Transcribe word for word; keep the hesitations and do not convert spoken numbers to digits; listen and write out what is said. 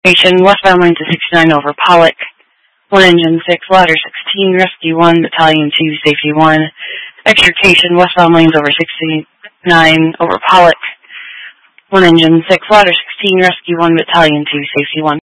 Station westbound lane to sixty-nine over Pollock. One engine six, ladder sixteen, rescue one, battalion two, safety one. Extrication westbound lanes over sixty-nine over Pollock. One engine six, ladder sixteen, rescue one, battalion two, safety one.